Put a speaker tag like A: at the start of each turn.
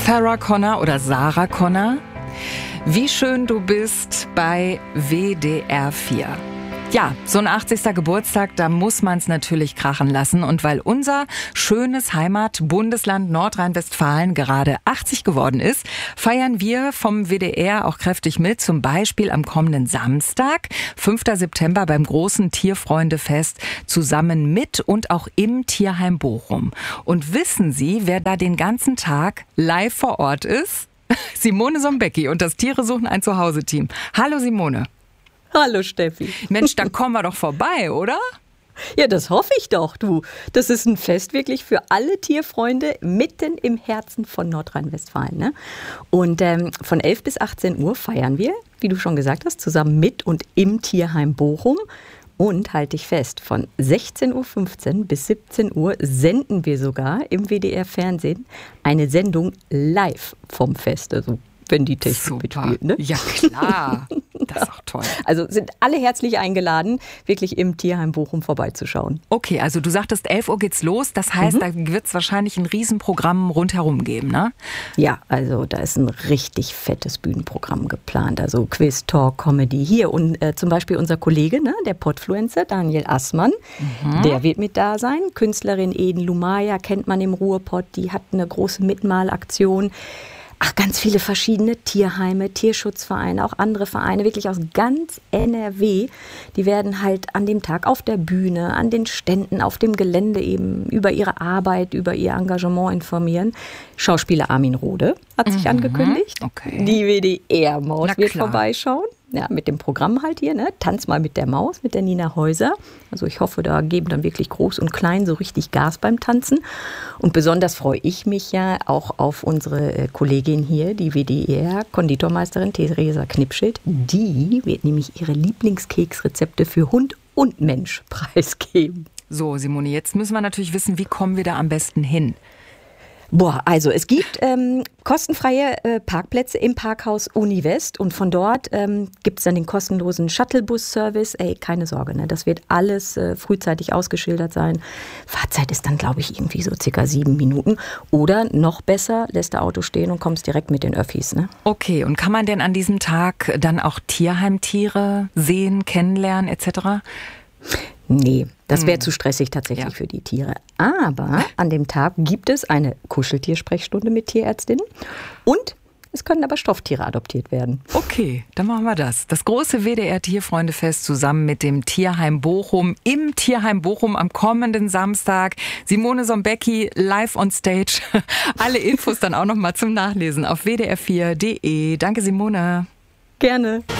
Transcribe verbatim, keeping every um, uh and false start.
A: Sarah Connor oder Sarah Connor. Wie schön du bist bei W D R vier. Ja, so ein achtzigster Geburtstag, da muss man es natürlich krachen lassen. Und weil unser schönes Heimatbundesland Nordrhein-Westfalen gerade achtzig geworden ist, feiern wir vom W D R auch kräftig mit. Zum Beispiel am kommenden Samstag, fünfter September, beim großen Tierfreundefest, zusammen mit und auch im Tierheim Bochum. Und wissen Sie, wer da den ganzen Tag live vor Ort ist? Simone Sombecki und das Tiere suchen ein Zuhause-Team. Hallo Simone.
B: Hallo Steffi.
A: Mensch, dann kommen wir doch vorbei, oder?
B: Ja, das hoffe ich doch, du. Das ist ein Fest wirklich für alle Tierfreunde mitten im Herzen von Nordrhein-Westfalen. Ne? Und ähm, von elf bis achtzehn Uhr feiern wir, wie du schon gesagt hast, zusammen mit und im Tierheim Bochum. Und halte ich fest, von sechzehn Uhr fünfzehn bis siebzehn Uhr senden wir sogar im W D R-Fernsehen eine Sendung live vom Fest. Also wenn die Technik
A: Super.
B: mitspielt. Ne?
A: Ja, klar. Das ist auch toll.
B: Also sind alle herzlich eingeladen, wirklich im Tierheim Bochum vorbeizuschauen.
A: Okay, also du sagtest, elf Uhr geht's los. Das heißt, mhm. da wird es wahrscheinlich ein Riesenprogramm rundherum geben, ne?
B: Ja, also da ist ein richtig fettes Bühnenprogramm geplant. Also Quiz, Talk, Comedy. Hier und äh, zum Beispiel unser Kollege, ne, der Podfluencer, Daniel Assmann, mhm. der wird mit da sein. Künstlerin Eden Lumaya kennt man im Ruhrpott. Die hat eine große Mitmalaktion. Ach, ganz viele verschiedene Tierheime, Tierschutzvereine, auch andere Vereine, wirklich aus ganz N R W. Die werden halt an dem Tag auf der Bühne, an den Ständen, auf dem Gelände eben über ihre Arbeit, über ihr Engagement informieren. Schauspieler Armin Rohde hat sich mhm. angekündigt.
A: Okay.
B: Die W D R-Maus
A: Na
B: wird
A: klar.
B: vorbeischauen. Ja, mit dem Programm halt hier, ne? Tanz mal mit der Maus, mit der Nina Häuser. Also ich hoffe, da geben dann wirklich groß und klein so richtig Gas beim Tanzen. Und besonders freue ich mich ja auch auf unsere Kollegin hier, die W D R-Konditormeisterin Theresa Knipschild. Die wird nämlich ihre Lieblingskeksrezepte für Hund und Mensch preisgeben.
A: So, Simone, jetzt müssen wir natürlich wissen, wie kommen wir da am besten hin?
B: Boah, also es gibt ähm, kostenfreie äh, Parkplätze im Parkhaus Uni West und von dort ähm, gibt es dann den kostenlosen Shuttlebus-Service. Ey, keine Sorge, ne? Das wird alles äh, frühzeitig ausgeschildert sein. Fahrzeit ist dann, glaube ich, irgendwie so circa sieben Minuten. Oder noch besser, lässt der Auto stehen und kommst direkt mit den Öffis. Ne?
A: Okay, und kann man denn an diesem Tag dann auch Tierheimtiere sehen, kennenlernen et cetera?
B: Nee, das wäre hm. zu stressig tatsächlich
A: ja.
B: für die Tiere. Aber an dem Tag gibt es eine Kuscheltiersprechstunde mit Tierärztinnen und es können aber Stofftiere adoptiert werden.
A: Okay, dann machen wir das. Das große W D R-Tierfreundefest zusammen mit dem Tierheim Bochum im Tierheim Bochum am kommenden Samstag. Simone Sombecki live on stage. Alle Infos dann auch noch mal zum Nachlesen auf w d r vier punkt d e. Danke, Simone.
B: Gerne.